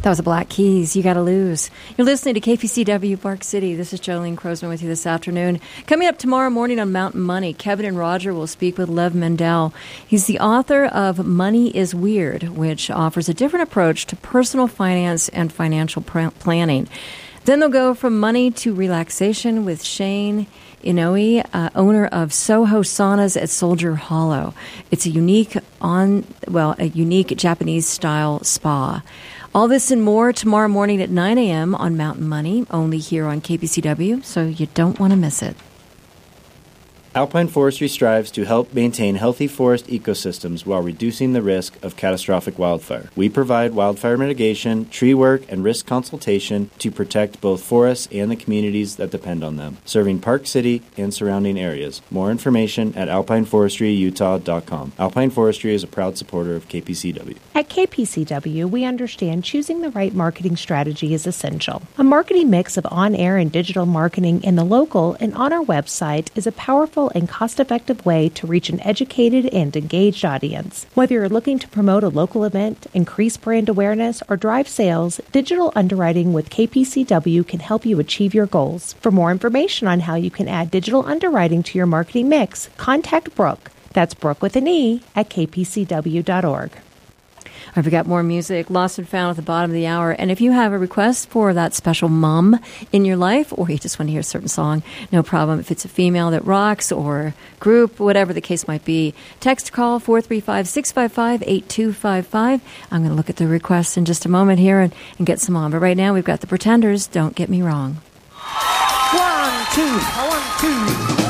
That was the Black Keys. You Gotta Lose. You're listening to KPCW Park City. This is Jolene Crosman with you this afternoon. Coming up tomorrow morning on Mountain Money, Kevin and Roger will speak with Lev Mendel. He's the author of Money is Weird, which offers a different approach to personal finance and financial planning. Then they'll go from money to relaxation with Shane Inoue, owner of Soho Saunas at Soldier Hollow. It's a unique Japanese-style spa. All this and more tomorrow morning at 9 a.m. on Mountain Money, only here on KPCW, so you don't want to miss it. Alpine Forestry strives to help maintain healthy forest ecosystems while reducing the risk of catastrophic wildfire. We provide wildfire mitigation, tree work, and risk consultation to protect both forests and the communities that depend on them, serving Park City and surrounding areas. More information at alpineforestryutah.com. Alpine Forestry is a proud supporter of KPCW. At KPCW, we understand choosing the right marketing strategy is essential. A marketing mix of on-air and digital marketing in the local and on our website is a powerful and cost-effective way to reach an educated and engaged audience. Whether you're looking to promote a local event, increase brand awareness, or drive sales, digital underwriting with KPCW can help you achieve your goals. For more information on how you can add digital underwriting to your marketing mix, contact Brooke. That's Brooke with an E at kpcw.org. I've got more music, Lost and Found at the bottom of the hour. And if you have a request for that special mom in your life, or you just want to hear a certain song, no problem. If it's a female that rocks or group, whatever the case might be, text call 435-655-8255. I'm going to look at the requests in just a moment here and get some on. But right now, we've got the Pretenders, Don't Get Me Wrong. 1, 2, 1, 2.